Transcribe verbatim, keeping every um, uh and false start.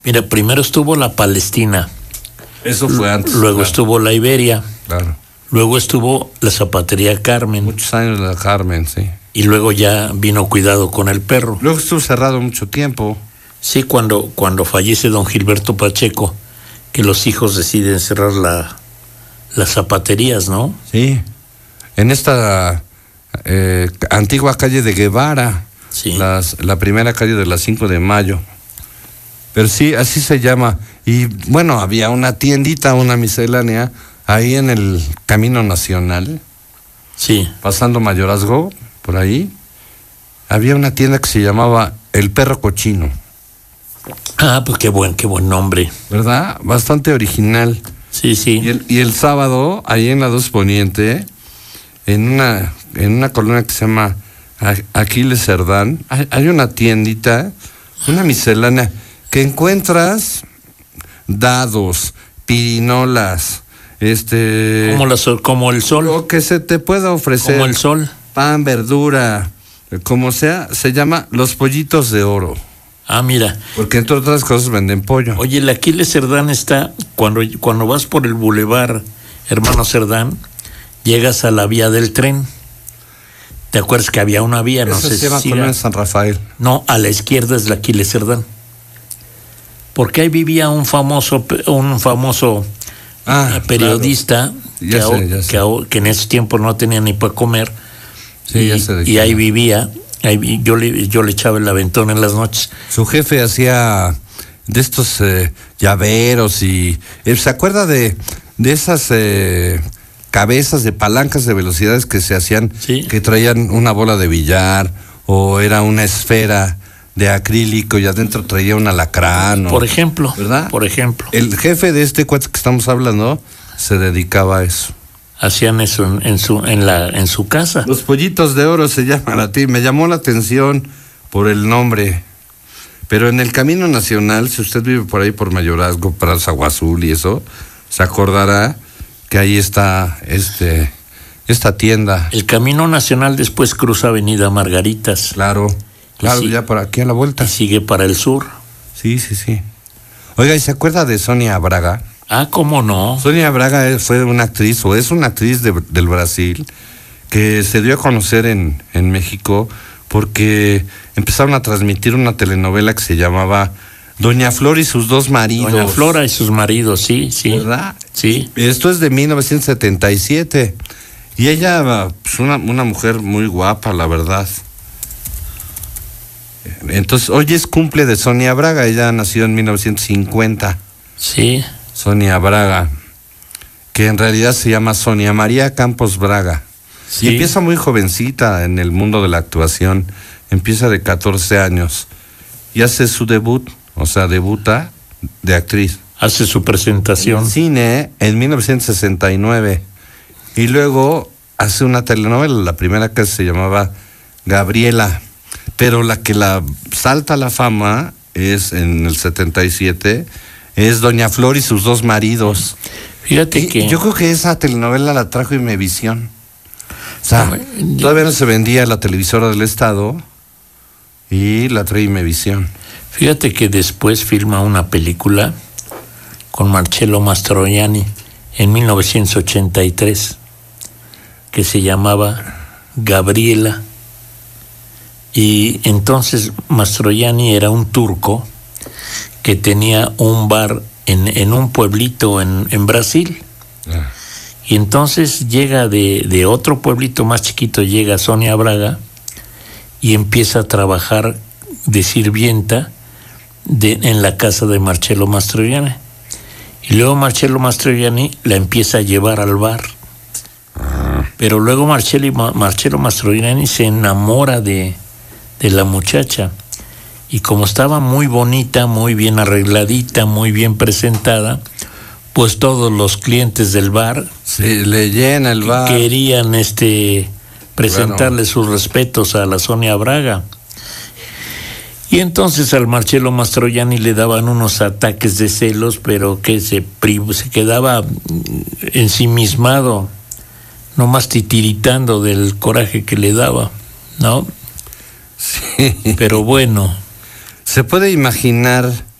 Mira, primero estuvo la Palestina. Eso fue antes. Luego claro. estuvo la Iberia. Claro. Luego estuvo la Zapatería Carmen. Muchos años la Carmen, sí. Y luego ya vino Cuidado con el Perro. Luego estuvo cerrado mucho tiempo. Sí, cuando, cuando fallece don Gilberto Pacheco, que los hijos deciden cerrar la, las zapaterías, ¿no? Sí. En esta eh, antigua calle de Guevara, sí. las, la primera calle de las cinco de mayo. Pero sí, así se llama. Y bueno, había una tiendita, una miscelánea, ahí en el Camino Nacional. Sí. Pasando Mayorazgo, por ahí. Había una tienda que se llamaba El Perro Cochino. Ah, pues qué buen, qué buen nombre. ¿Verdad? Bastante original. Sí, sí. Y el, y el sábado, ahí en la dos Poniente, en una, en una colonia que se llama Aquiles Cerdán, hay, hay una tiendita, una miscelánea, que encuentras dados, pirinolas, este... Como, la sol, como el sol. Lo que se te pueda ofrecer. Como el sol. Pan, verdura, como sea, se llama Los Pollitos de Oro. Ah, mira. Porque entre otras cosas venden pollo. Oye, el Aquiles Cerdán está, cuando, cuando vas por el bulevar Hermano Cerdán, llegas a la vía del tren. ¿Te acuerdas que había una vía? No Eso sé se llama si Colonia era... San Rafael. No, a la izquierda es la Aquiles Cerdán. Porque ahí vivía un famoso, un famoso ah, periodista claro. que, sé, a, sé. que, a, que en ese tiempo no tenía ni para comer. Sí, y, ya sé de y ahí vivía. Ahí, yo, le, yo le echaba el aventón en las noches. Su jefe hacía de estos eh, llaveros y... Eh, ¿se acuerda de, de esas eh, cabezas de palancas de velocidades que se hacían? Sí. Que traían una bola de billar o era una esfera de acrílico y adentro traía un alacrán. Por ejemplo. ¿Verdad? Por ejemplo. El jefe de este cuate que estamos hablando se dedicaba a eso. Hacían eso en, en su en la en su casa. Los Pollitos de Oro se llaman a ti. Me llamó la atención por el nombre. Pero en el Camino Nacional, si usted vive por ahí por Mayorazgo, para Zaguazul y eso, se acordará que ahí está este esta tienda. El Camino Nacional después cruza Avenida Margaritas. Claro, claro, sí, ya por aquí a la vuelta. Y sigue para el sur. Sí, sí, sí. Oiga, ¿y se acuerda de Sonia Braga? Ah, ¿cómo no? Sonia Braga fue una actriz, o es una actriz de, del Brasil, que se dio a conocer en, en México porque empezaron a transmitir una telenovela que se llamaba Doña Flor y sus dos maridos. Doña Flora y sus maridos, sí, sí. ¿Verdad? Sí. Esto es de mil novecientos setenta y siete. Y ella, pues una, una mujer muy guapa, la verdad. Entonces, hoy es cumple de Sonia Braga, ella nació en mil novecientos cincuenta. Sí. Sonia Braga, que en realidad se llama Sonia María Campos Braga. Sí. Y empieza muy jovencita en el mundo de la actuación, empieza de catorce años y hace su debut, o sea, debuta de actriz. Hace su presentación. En cine en mil novecientos sesenta y nueve y luego hace una telenovela, la primera que se llamaba Gabriela, pero la que la salta a la fama es en el setenta y siete, es Doña Flor y sus dos maridos. Fíjate y, que... Yo creo que esa telenovela la trajo Imevisión. O sea, no, todavía no se vendía la televisora del Estado y la trae Imevisión. Fíjate que después filma una película con Marcello Mastroianni en mil novecientos ochenta y tres que se llamaba Gabriela. Y entonces Mastroianni era un turco que tenía un bar en, en un pueblito en, en Brasil. Ah. Y entonces llega de, de otro pueblito más chiquito, llega Sonia Braga y empieza a trabajar de sirvienta de, en la casa de Marcello Mastroianni. Y luego Marcello Mastroianni la empieza a llevar al bar. Ah. Pero luego Marcello, Marcello Mastroianni se enamora de, de la muchacha. Y como estaba muy bonita, muy bien arregladita, muy bien presentada, pues todos los clientes del bar se le llena el bar. Querían este presentarle bueno. sus respetos a la Sonia Braga. Y entonces al Marcello Mastroianni le daban unos ataques de celos, pero que se, se quedaba ensimismado, nomás titiritando del coraje que le daba, ¿no? Sí. Pero bueno. Se puede imaginar